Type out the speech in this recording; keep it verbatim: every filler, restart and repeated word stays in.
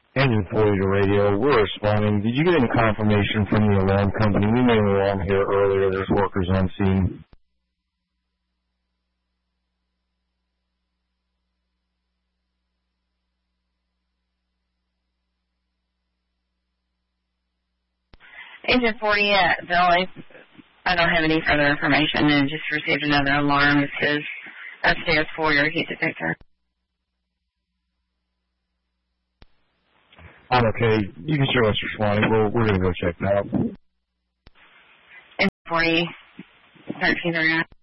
Engine forty to radio. We're responding. Did you get any confirmation from the alarm company? We made an alarm here earlier. There's workers on scene. Engine forty at Valley. I don't have any further information and just received another alarm. It says upstairs foyer heat detector. I'm okay. You can show us responding. We're, we're going to go check that out. Engine forty, thirteen around.